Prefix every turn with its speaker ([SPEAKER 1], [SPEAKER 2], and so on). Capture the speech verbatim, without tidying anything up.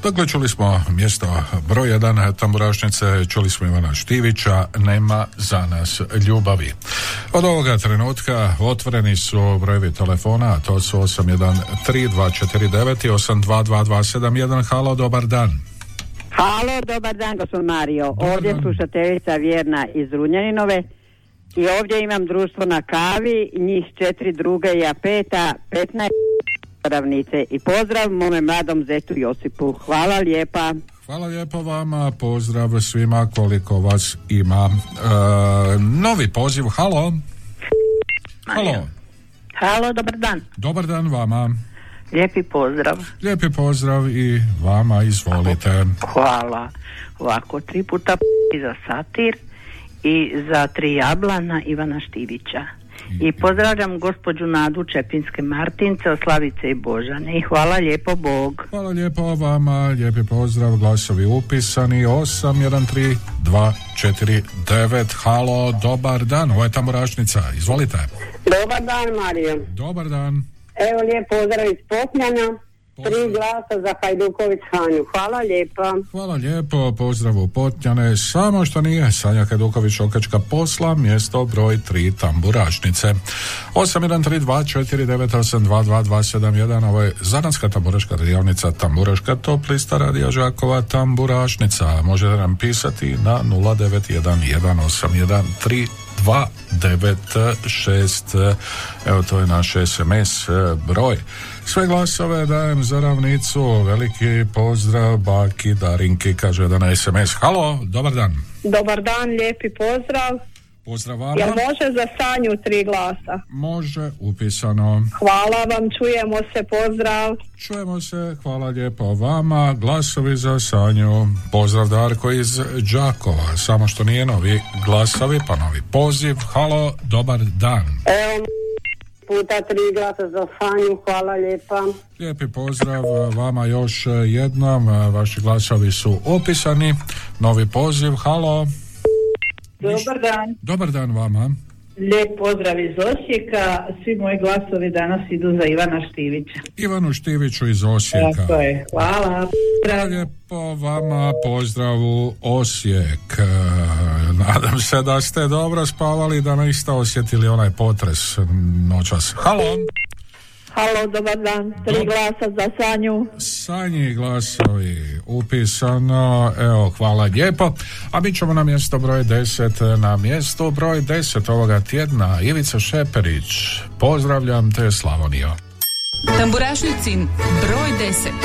[SPEAKER 1] Dakle, čuli smo mjesto broj jedan tamburašnice, čuli smo Ivana Štivića, Nema za nas ljubavi. Od ovoga trenutka otvoreni su brojevi telefona, a to su osam jedan tri dva četiri devet i osam dva dva dva sedam jedan. Halo, dobar dan.
[SPEAKER 2] Halo, dobar dan, gospod Mario.
[SPEAKER 1] Dobar
[SPEAKER 2] ovdje
[SPEAKER 1] dan.
[SPEAKER 2] Slušateljica Vjerna iz Runjaninove i ovdje imam društvo na kavi, njih četiri druge i ja peta, petnaest ravnice i pozdrav mome mladom zetu Josipu. Hvala lijepa.
[SPEAKER 1] Hvala lijepo vama, pozdrav svima koliko vas ima. E, novi poziv, halo. Halo.
[SPEAKER 3] Halo, dobar dan.
[SPEAKER 1] Dobar dan vama.
[SPEAKER 3] Lijepi pozdrav.
[SPEAKER 1] Lijepi pozdrav i vama, izvolite.
[SPEAKER 3] Hvala. Ovako, tri puta p- za satir i za tri jablana Ivana Štivića. I pozdravljam gospođu Nadu Čepinske Martince od Slavice i Božane. I hvala lijepo, Bog.
[SPEAKER 1] Hvala lijepo vama, lijepi pozdrav, glasovi upisani osam jedan tri dva četiri devet. Halo, dobar dan, ovo je tamburašnica, izvolite.
[SPEAKER 4] Dobar dan, Mario.
[SPEAKER 1] Dobar dan.
[SPEAKER 4] Evo lijep pozdrav iz Potnjana. Tri glasa za Hajduković Hanju. Hvala lijepa.
[SPEAKER 1] Hvala lijepo, pozdrav u Potnjane, samo što nije Sanja Hajduković Okačka posla, mjesto broj tri tamburašnice. osam jedan tri dva četiri devet osam dva dva dva sedam jedan. Ovo je Zanatska tamburaška radionica, tamburaška top lista Radija Đakova, tamburašnica. Možete nam pisati na nula devet jedan jedan osam jedan tri dva devet šest. Evo, to je naš es em es broj. Sve glasove dajem za ravnicu. Veliki pozdrav baki Darinki, kaže jedan es em es. Halo, dobar dan.
[SPEAKER 4] Dobar dan, lijepi pozdrav.
[SPEAKER 1] Pozdrav vama.
[SPEAKER 4] Jel može za Sanju tri glasa?
[SPEAKER 1] Može, upisano.
[SPEAKER 4] Hvala vam, čujemo se, pozdrav.
[SPEAKER 1] Čujemo se, hvala lijepo vama. Glasovi za Sanju. Pozdrav Darko iz Đakova. Samo što nije novi glasovi, pa novi poziv. Halo, dobar dan.
[SPEAKER 4] Evo puta tri glasa za Sanju, hvala lijepa.
[SPEAKER 1] Lijepi pozdrav vama još jednom. Vaši glasovi su opisani. Novi poziv, halo.
[SPEAKER 5] Dobar dan.
[SPEAKER 1] Dobar dan vama.
[SPEAKER 5] Lijep pozdrav iz Osijeka. Svi moji glasovi danas idu za Ivana Štivića.
[SPEAKER 1] Ivanu Štiviću iz Osijeka.
[SPEAKER 5] Tako je. Hvala.
[SPEAKER 1] Hvala lijepo vama, pozdrav u Osijek. E, Nadam se da ste dobro spavali, da niste osjetili onaj potres noćas. Halo.
[SPEAKER 4] Halo, dobar dan, tri
[SPEAKER 1] Dob-
[SPEAKER 4] glasa za Sanju.
[SPEAKER 1] Sanji glasovi upisano, evo, hvala lijepo. A mi ćemo na mjesto broj deset. Na mjesto broj deset ovoga tjedna Ivica Šeperić. Pozdravljam te, Slavonijo.
[SPEAKER 6] Tamburašnicin broj deset.